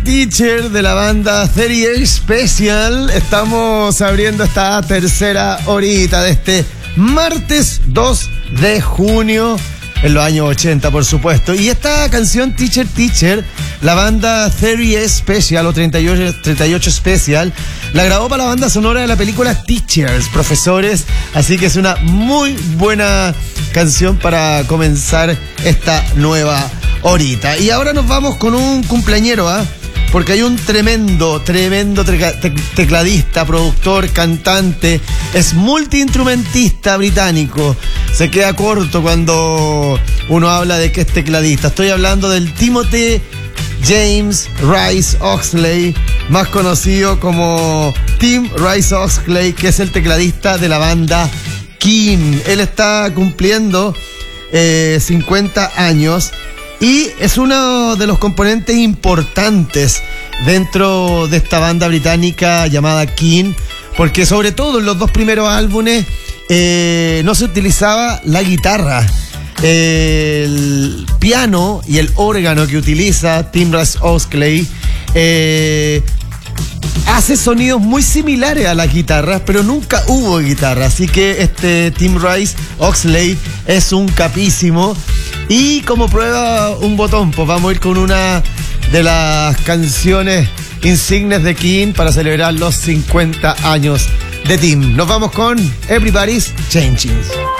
Teacher de la banda 30 Special. Estamos abriendo esta tercera horita de este martes 2 de junio en los años 80, por supuesto. Y esta canción Teacher, Teacher, la banda 30 Special o 38 Special, la grabó para la banda sonora de la película Teachers, Profesores. Así que es una muy buena canción para comenzar esta nueva horita. Y ahora nos vamos con un cumpleañero, porque hay un tremendo tecladista, productor, cantante, es multiinstrumentista británico. Se queda corto cuando uno habla de que es tecladista. Estoy hablando del Timothy James Rice Oxley, más conocido como Tim Rice Oxley, que es el tecladista de la banda King. Él está cumpliendo 50 años. Y es uno de los componentes importantes dentro de esta banda británica llamada King, porque sobre todo en los dos primeros álbumes no se utilizaba la guitarra. El piano y el órgano que utiliza Tim Rice Oxley hace sonidos muy similares a las guitarras, pero nunca hubo guitarra. Así que este Tim Rice Oxley es un capísimo. Y como prueba un botón, pues vamos a ir con una de las canciones insignes de King para celebrar los 50 años de Tim. Nos vamos con Everybody's Changing.